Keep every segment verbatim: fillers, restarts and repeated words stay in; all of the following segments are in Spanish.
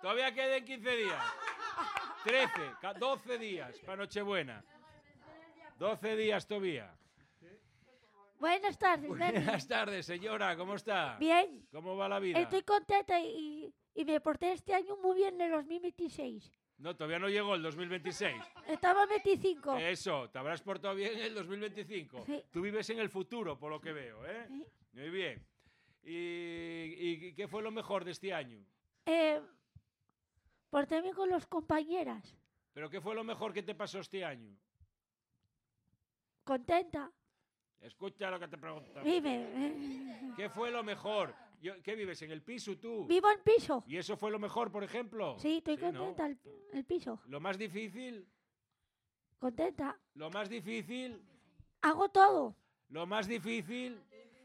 Todavía quedan quince días. trece, doce días para Nochebuena. doce días todavía. Buenas tardes, Bernie. Buenas tardes, señora. ¿Cómo está? Bien. ¿Cómo va la vida? Estoy contenta y, y me porté este año muy bien en el dos mil veintiséis. No, todavía no llegó el dos mil veintiséis. Estaba en veinticinco. Eso, te habrás portado bien en el dos mil veinticinco. Sí. Tú vives en el futuro, por lo que veo, ¿eh? Sí. Muy bien. ¿Y, y qué fue lo mejor de este año? Eh, portéme con los compañeras. ¿Pero qué fue lo mejor que te pasó este año? Contenta. Escucha lo que te pregunto. Vive. ¿Qué fue lo mejor? Yo- ¿Qué vives, en el piso tú? Vivo en piso. ¿Y eso fue lo mejor, por ejemplo? Sí, estoy ¿no? contenta. El, el piso. ¿Lo más difícil? Contenta. ¿Lo más difícil? Hago todo. ¿Lo más difícil?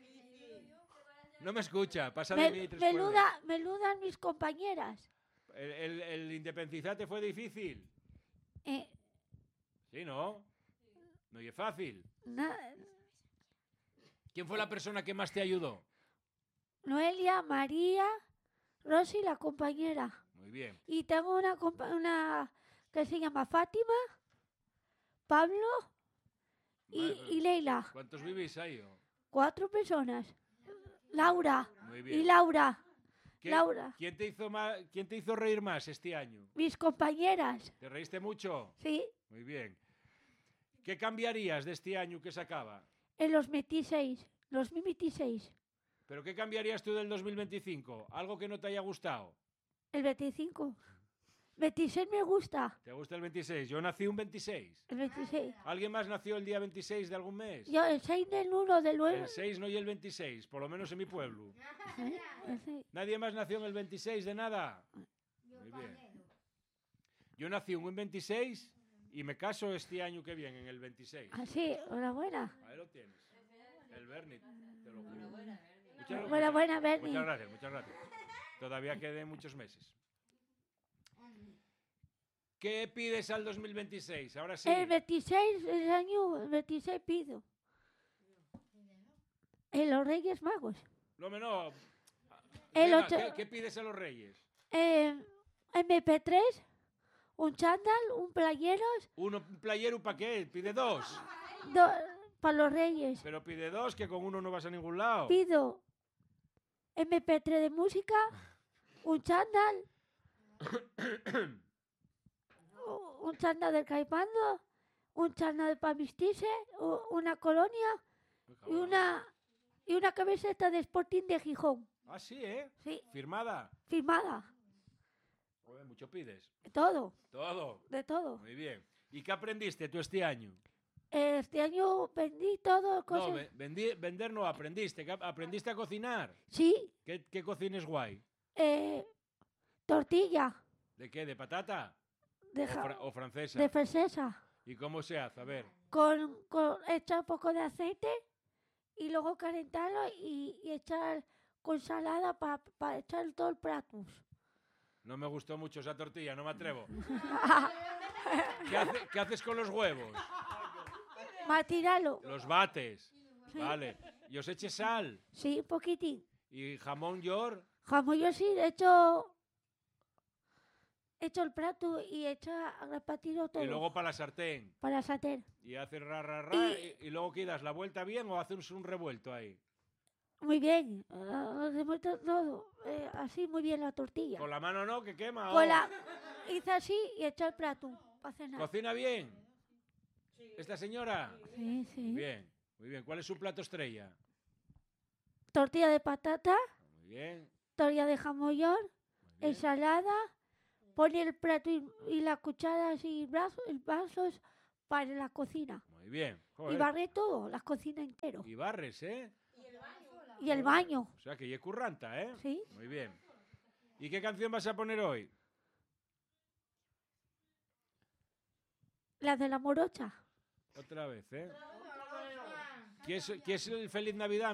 No me escucha, pasa de mí Me, tres menuda, cuerdas. menudas mis compañeras. ¿El, el, el independizarte fue difícil? Eh, Sí, ¿no? No es fácil. na- ¿Quién fue la persona que más te ayudó? Noelia, María, Rosy, la compañera. Muy bien. Y tengo una, compa- una que se llama Fátima, Pablo y, Madre, y Leila. ¿Cuántos vivís ahí? oh? Cuatro personas. Laura Muy y bien. Laura. ¿Qué- Laura. ¿Quién te hizo más, quién te hizo reír más este año? Mis compañeras. ¿Te reíste mucho? Sí, Muy bien. ¿Qué cambiarías de este año que se acaba? en los veintiséis. Los veintiséis. ¿Pero qué cambiarías tú del dos mil veinticinco? ¿Algo que no te haya gustado? El veinticinco. veintiséis me gusta. ¿Te gusta el veintiséis? Yo nací un veintiséis. El veintiséis. ¿Alguien más nació el día veintiséis de algún mes? Yo el seis del uno del nueve. El seis no y el veintiséis, por lo menos en mi pueblo. ¿Eh? El seis. ¿Nadie más nació en el veintiséis de nada? Muy bien. Yo nací en un veintiséis y me caso este año que viene, en el veintiséis. Ah, sí, enhorabuena. Ahí lo tienes. El Bernie, te lo juro. Muchas, Enhorabuena, Bernie. muchas gracias, muchas gracias. Todavía quedan muchos meses. ¿Qué pides al dos mil veintiséis? Ahora sí. El veintiséis, el año el veintiséis pido. En los Reyes Magos. Lo menos. El Venga, ocho- ¿qué, qué pides a los reyes? Eh, eme pe tres, un chándal, un playeros, Uno, un playero, ¿para qué? Pide dos. para los Reyes. Pero pide dos, que con uno no vas a ningún lado. Pido eme pe tres de música, un chándal, u- un chándal del Caipando, un chándal para vestirse, u- una colonia y una, y una camiseta de Sporting de Gijón. Ah, sí, ¿eh? Sí, Firmada. firmada. Joder, mucho pides. Todo, Todo. de todo. Muy bien. ¿Y qué aprendiste tú este año? Este año vendí todo, cosas. No, ve- vendí- vender no, aprendiste. ¿Qué ap- ¿Aprendiste a cocinar? Sí, ¿Qué, qué cocines guay? eh, tortilla ¿De qué? ¿De patata? de, ¿O, ja- fra- o francesa? de francesa ¿Y cómo se hace? A ver. con, con echar un poco de aceite y luego calentarlo y, y echar con salada para echar todo el plato. No me gustó mucho esa tortilla, no me atrevo. ¿Qué, hace- qué haces con los huevos? Matiralo. Los bates. Vale. ¿Y os eche sal? Sí, un poquitín. ¿Y jamón york? Jamón yo sí, he hecho, he hecho el plato y he hecho a repartirlo todo Y luego para la sartén. para sartén. Y haces ra, ra, ra. Y, y luego ¿qué das? ¿La vuelta bien o haces un revuelto ahí? Muy bien, ah, revuelto todo, eh, así muy bien la tortilla. Con la mano no, que quema. Con oh. la, hice así y eché el plato para cenar. ¿Cocina bien? ¿Esta señora? Sí, sí. Bien, muy bien. ¿Cuál es su plato estrella? Tortilla de patata, Muy bien. tortilla de jamón york, Muy bien. ensalada, pone el plato y, y la cuchara así, brazos, vasos para la cocina. Muy bien. Y Joder. barré todo, la cocina entero. Y barres, ¿eh? Y el baño, O sea que ya curranta, ¿eh? sí. Muy bien. ¿Y qué canción vas a poner hoy? La de la morocha. Otra vez, ¿eh? ¿Qué es, qué es el Feliz Navidad?